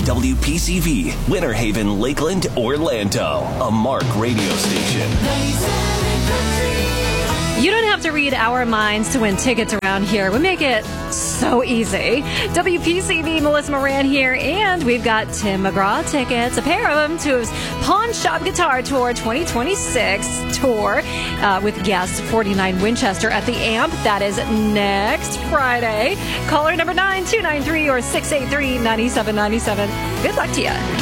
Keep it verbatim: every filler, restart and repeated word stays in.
W P C V, Winter Haven, Lakeland, Orlando. A Mark radio station. You don't have to read our minds to win tickets around here. We make it so easy. W P C V, Melissa Moran here, and we've got Tim McGraw tickets, a pair of them, to his Pawn Shop Guitar Tour twenty twenty-six tour uh, with guest forty-nine Winchester at the Amp. That is next Friday. Caller number nine two nine three or six eight three, nine seven nine seven. Good luck to you.